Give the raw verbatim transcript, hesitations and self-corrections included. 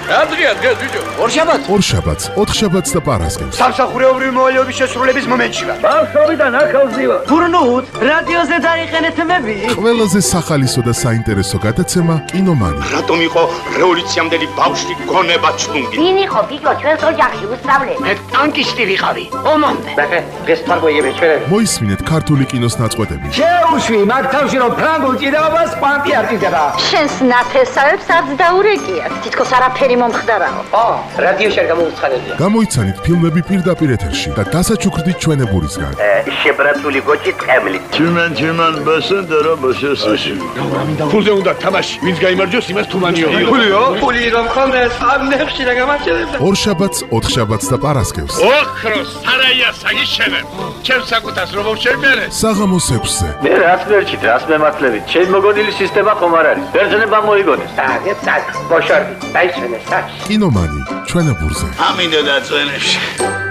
Adria, დღეს ბიჭო. ორშაბათს. ორშაბათს, ოთხშაბათს და პარასკევს. სამსახურეობრივი მოვალეობის შესრულების მომენტში ვარ. ბავშვობიდან ახალზივა. გურნუთ, რადიოზე დაიხენეთ მები. ყველაზე სახალისო და საინტერესო გადაცემა კინომანი. რატომ იყო რევოლუციამდელი ბავშვი გონება ჩუნგი? ვინ იყო ბიჭო ჩვენს ოჯახში უსწავლე? მე ტანკისტი ვიყავი. ომამდე. ბახე, დღეს თარგოიები ჩვენები. მოისმინეთ ქართული კინოს ნაწყვეტები. შეუშვი მაგ თავში რომ ფრანგულ ჭიდაობას კვანტი არტიზება. შენს ნათესავებს არც დაურეკიათ. თითქოს არაფერი მომხდარაო. ო, რადიოში არ გამოუცხადებია. გამოიცანით ფილმები პირდაპირ ეთერში და დასაჩუქრდით ჩვენებურისგან. შებრატული გოჭი ტყემლით. Чиман, чиман, басендера, басесაში. ფულზე უნდა თამაში. ვინც გაიმარჯვოს, იმას თუმანიო. ფულიო? ფული რომ ხონდეს, ამ ნეხში და გამარჯვებდა. ორშაბათს, ოთხშაბათს და პარასკევს. ოქროს სარაია საგიშენებ. ჩემს საკუთას რომ შევმერე. საღამოს ექვსზე. მე რას მერჩით, რას მემართლებით? ჩემი მოგონილი სისტემა ხომ არ არის? ბერძნება მოიგონეს. დაგეთ, დაგ, ბოშორდი, დაიშვენეს, საჩ. კინომანი ჩვენებურზე. ამინდა და წვენებში.